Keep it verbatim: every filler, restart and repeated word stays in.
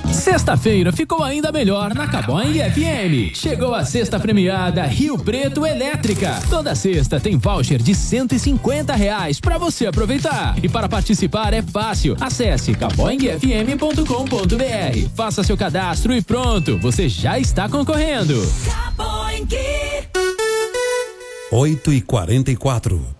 Sexta-feira ficou ainda melhor na Caboing F M. Chegou a sexta premiada Rio Preto Elétrica. Toda sexta tem voucher de cento e cinquenta reais pra você aproveitar. E para participar é fácil. Acesse caboing f m ponto com ponto b r. Faça seu cadastro e pronto, você já está concorrendo. oito e quarenta e quatro.